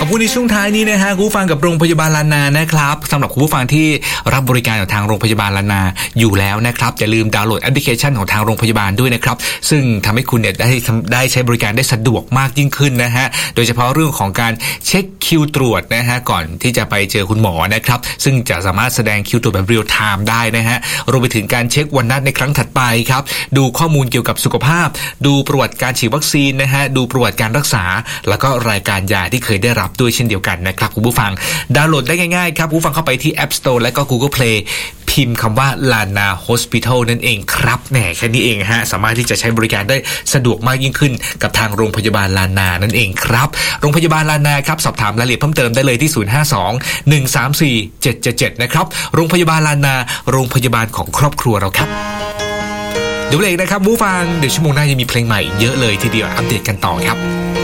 อบคุณในช่วงท้ายนี้นะฮะคุณผู้ฟังกับโรงพยาบาลลานานะครับสำหรับคุณผู้ฟังที่รับบริการจากทางโรงพยาบาลลานาอยู่แล้วนะครับอย่าลืมดาวน์โหลดแอปพลิเคชันของทางโรงพยาบาลด้วยนะครับซึ่งทำให้คุณเนี่ยได้ใช้บริการได้สะดวกมากยิ่งขึ้นนะฮะโดยเฉพาะเรื่องของการเช็คคิวตรวจนะฮะก่อนที่จะไปเจอคุณหมอนะครับซึ่งจะสามารถแสดงคิวตรวจแบบเรียลไทม์ได้นะฮะรวมไปถึงการเช็ควันนัดในครั้งถัดไปครับดูข้อมูลเกี่ยวกับสุขภาพดูประวัติการฉีดวัคซีนนะฮะดูประวัติการรักษาแล้วก็รายการยาที่เคยได้รับด้วยเช่นเดียวกันนะครับคุณผู้ฟังดาวน์โหลดได้ง่ายๆครับคุณผู้ฟังเข้าไปที่ App Store และก็ Google Play พิมพ์คำว่า Lana Hospital นั่นเองครับแหมแค่นี้เองฮะสามารถที่จะใช้บริการได้สะดวกมากยิ่งขึ้นกับทางโรงพยาบาลลานานั่นเองครับโรงพยาบาลลานาครับสอบถามรายละเอียดเพิ่มเติมได้เลยที่052-134-777นะครับโรงพยาบาลลานาโรงพยาบาลของครอบครัวเราครับเดี๋ยวเลยนะครับผู้ฟังเดี๋ยวชั่วโมงหน้ายังมีเพลงใหม่เยอะเลยทีเดียวอัปเดตกันต่อครับ